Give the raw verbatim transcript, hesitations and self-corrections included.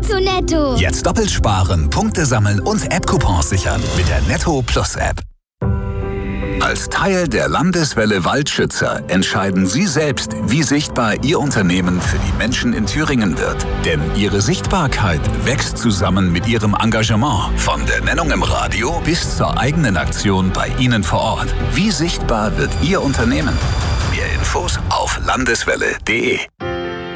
zu Netto. Jetzt doppelt sparen, Punkte sammeln und App-Coupons sichern mit der Netto Plus App. Als Teil der Landeswelle Waldschützer entscheiden Sie selbst, wie sichtbar Ihr Unternehmen für die Menschen in Thüringen wird. Denn Ihre Sichtbarkeit wächst zusammen mit Ihrem Engagement. Von der Nennung im Radio bis zur eigenen Aktion bei Ihnen vor Ort. Wie sichtbar wird Ihr Unternehmen? Mehr Infos auf landeswelle punkt de.